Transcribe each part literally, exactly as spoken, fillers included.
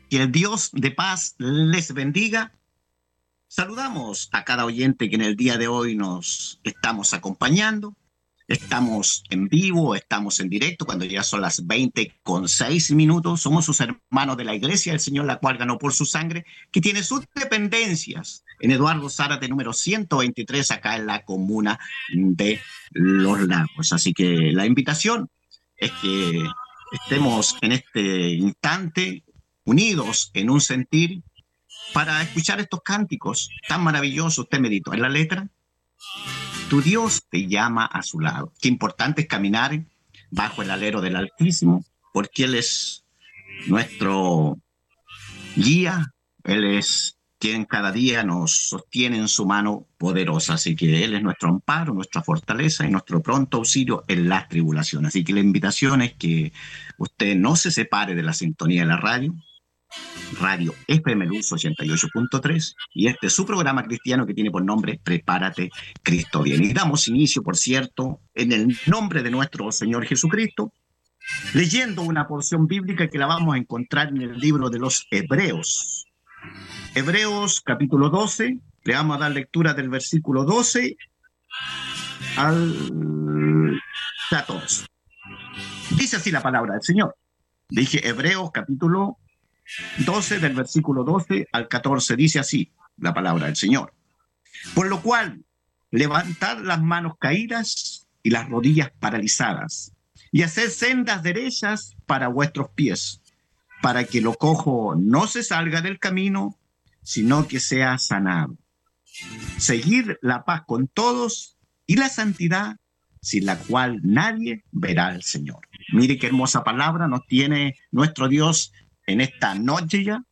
Que el Dios de paz les bendiga. Saludamos a cada oyente que en el día de hoy nos estamos acompañando. Estamos en vivo, estamos en directo, cuando ya son las veinte con seis minutos. Somos sus hermanos de la Iglesia del Señor, la cual ganó por su sangre, que tiene sus dependencias en Eduardo Zárate, número ciento veintitrés, acá en la comuna de Los Lagos. Así que la invitación es que estemos en este instante unidos en un sentir para escuchar estos cánticos tan maravillosos. Usted meditó en la letra. Tu Dios te llama a su lado. Qué importante es caminar bajo el alero del Altísimo, porque Él es nuestro guía, Él es quien cada día nos sostiene en su mano poderosa. Así que Él es nuestro amparo, nuestra fortaleza y nuestro pronto auxilio en las tribulaciones. Así que la invitación es que usted no se separe de la sintonía de la radio, Radio F M Luz ochenta y ocho punto tres, y este es su programa cristiano que tiene por nombre Prepárate, Cristo viene. Y damos inicio, por cierto, en el nombre de nuestro Señor Jesucristo, leyendo una porción bíblica que la vamos a encontrar en el libro de los Hebreos. Hebreos capítulo doce, le vamos a dar lectura del versículo doce al catorce. Dice así la palabra del Señor. Dije Hebreos capítulo doce, del versículo doce al catorce, dice así la palabra del Señor. Por lo cual, levantad las manos caídas y las rodillas paralizadas, y haced sendas derechas para vuestros pies, para que lo cojo no se salga del camino, sino que sea sanado. Seguid la paz con todos y la santidad, sin la cual nadie verá al Señor. Mire qué hermosa palabra nos tiene nuestro Dios en esta noche ya,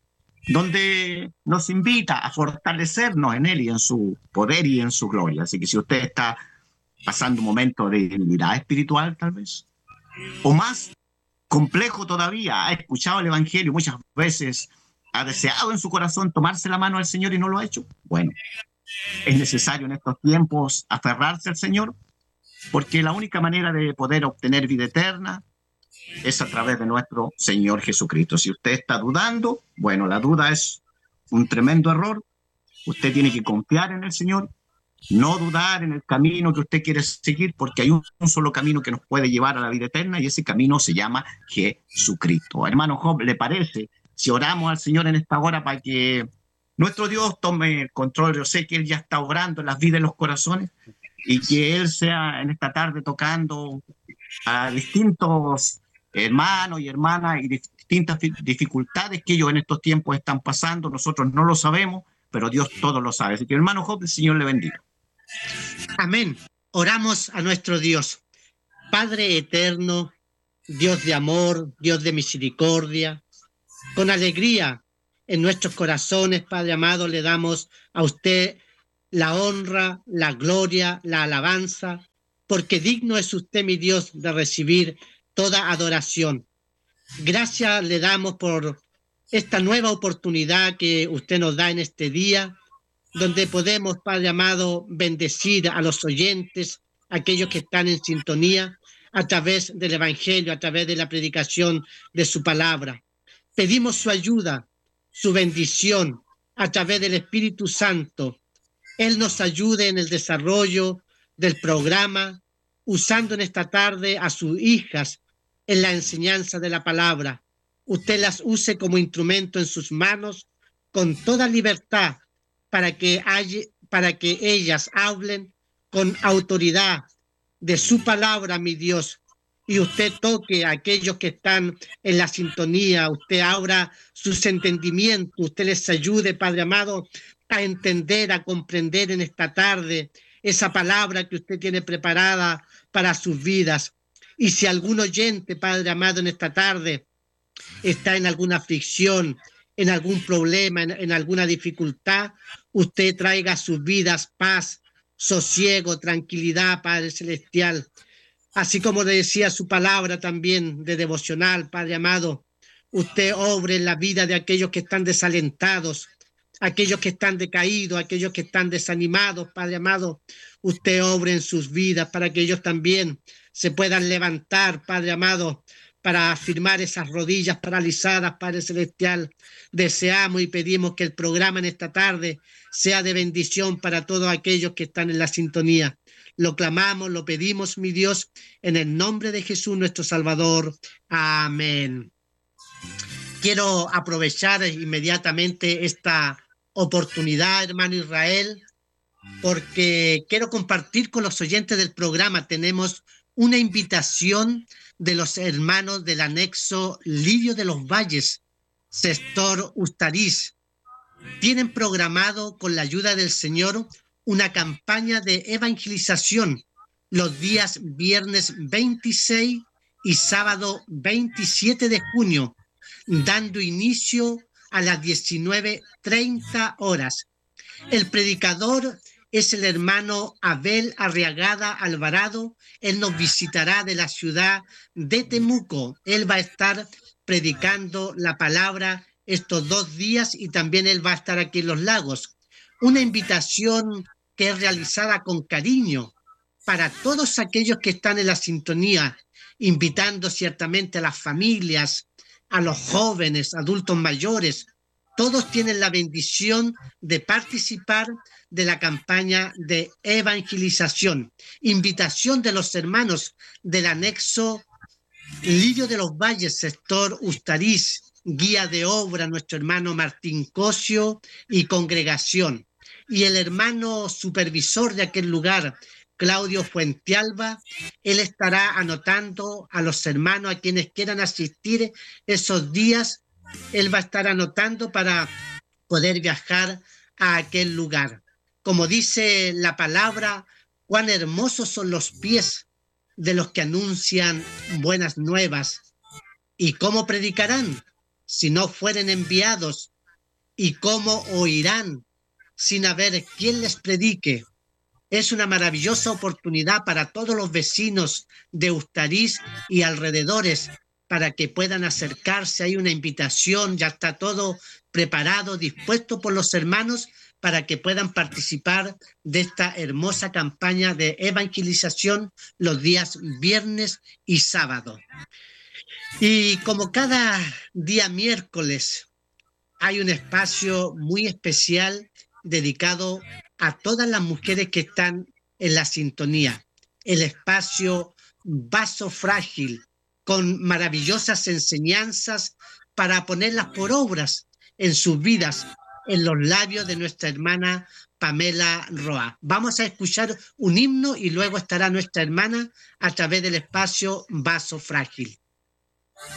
donde nos invita a fortalecernos en Él y en su poder y en su gloria. Así que si usted está pasando un momento de debilidad espiritual, tal vez, o más complejo todavía, ha escuchado el Evangelio muchas veces, ha deseado en su corazón tomarse la mano al Señor y no lo ha hecho, bueno, es necesario en estos tiempos aferrarse al Señor, porque la única manera de poder obtener vida eterna es a través de nuestro Señor Jesucristo. Si usted está dudando, bueno, la duda es un tremendo error. Usted tiene que confiar en el Señor, no dudar en el camino que usted quiere seguir, porque hay un, un solo camino que nos puede llevar a la vida eterna, y ese camino se llama Jesucristo. Hermano Job, ¿le parece si oramos al Señor en esta hora para que nuestro Dios tome el control? Yo sé que Él ya está obrando en las vidas y los corazones, y que Él sea en esta tarde tocando a distintos hermanos y hermanas y distintas dificultades que ellos en estos tiempos están pasando. Nosotros no lo sabemos, pero Dios todo lo sabe. Así que, hermano Job, el Señor le bendiga. Amén. Oramos a nuestro Dios. Padre eterno, Dios de amor, Dios de misericordia, con alegría en nuestros corazones, Padre amado, le damos a usted la honra, la gloria, la alabanza, porque digno es usted, mi Dios, de recibir toda adoración. Gracias le damos por esta nueva oportunidad que usted nos da en este día, donde podemos, Padre amado, bendecir a los oyentes, aquellos que están en sintonía, a través del Evangelio, a través de la predicación de su palabra. Pedimos su ayuda, su bendición, a través del Espíritu Santo. Él nos ayude en el desarrollo del programa, usando en esta tarde a sus hijas en la enseñanza de la palabra. Usted las use como instrumento en sus manos con toda libertad para que, haya, para que ellas hablen con autoridad de su palabra, mi Dios. Y usted toque a aquellos que están en la sintonía, usted abra sus entendimientos, usted les ayude, Padre amado, a entender, a comprender en esta tarde esa palabra que usted tiene preparada para sus vidas. Y si algún oyente, Padre amado, en esta tarde está en alguna aflicción, en algún problema, en, en alguna dificultad, usted traiga a sus vidas paz, sosiego, tranquilidad, Padre Celestial. Así como le decía su palabra también de devocional, Padre amado, usted obre en la vida de aquellos que están desalentados, aquellos que están decaídos, aquellos que están desanimados, Padre amado, usted obre en sus vidas para que ellos también se puedan levantar, Padre amado, para afirmar esas rodillas paralizadas, Padre Celestial. Deseamos y pedimos que el programa en esta tarde sea de bendición para todos aquellos que están en la sintonía. Lo clamamos, lo pedimos, mi Dios, en el nombre de Jesús nuestro Salvador. Amén. Quiero aprovechar inmediatamente esta oportunidad, hermano Israel, porque quiero compartir con los oyentes del programa. Tenemos una invitación de los hermanos del anexo Lirio de los Valles, sector Ustariz. Tienen programado, con la ayuda del Señor, una campaña de evangelización los días viernes veintiséis y sábado veintisiete de junio, dando inicio a las diecinueve treinta horas. El predicador es el hermano Abel Arriagada Alvarado. Él nos visitará de la ciudad de Temuco. Él va a estar predicando la palabra estos dos días y también él va a estar aquí en Los Lagos. Una invitación que es realizada con cariño para todos aquellos que están en la sintonía, invitando ciertamente a las familias, a los jóvenes, adultos mayores. Todos tienen la bendición de participar de la campaña de evangelización. Invitación de los hermanos del anexo Lirio de los Valles, sector Ustariz, guía de obra, nuestro hermano Martín Cosio y congregación. Y el hermano supervisor de aquel lugar, Claudio Fuentealba, él estará anotando a los hermanos a quienes quieran asistir esos días. Él va a estar anotando para poder viajar a aquel lugar. Como dice la palabra, cuán hermosos son los pies de los que anuncian buenas nuevas. ¿Y cómo predicarán si no fueren enviados? ¿Y cómo oirán sin haber quien les predique? Es una maravillosa oportunidad para todos los vecinos de Ustariz y alrededores para que puedan acercarse. Hay una invitación, ya está todo preparado, dispuesto por los hermanos para que puedan participar de esta hermosa campaña de evangelización los días viernes y sábado. Y como cada día miércoles hay un espacio muy especial dedicado a todas las mujeres que están en la sintonía, el espacio Vaso Frágil, con maravillosas enseñanzas para ponerlas por obras en sus vidas, en los labios de nuestra hermana Pamela Roa. Vamos a escuchar un himno y luego estará nuestra hermana a través del espacio Vaso Frágil.